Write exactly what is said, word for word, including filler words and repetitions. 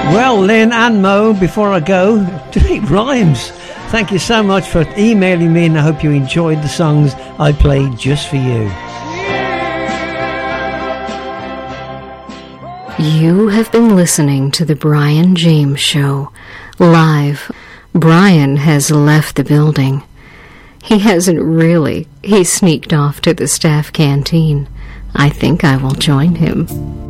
Well, Lynn and Mo, before I go, it rhymes. Thank you so much for emailing me, and I hope you enjoyed the songs I played just for you. You have been listening to The Brian James Show, live. Brian has left the building. He hasn't really. He sneaked off to the staff canteen. I think I will join him.